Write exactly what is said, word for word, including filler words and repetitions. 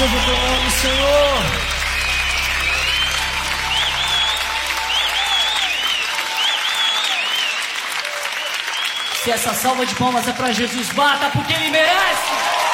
seja o teu nome, Senhor. Se essa salva de palmas é pra Jesus, bata porque Ele merece.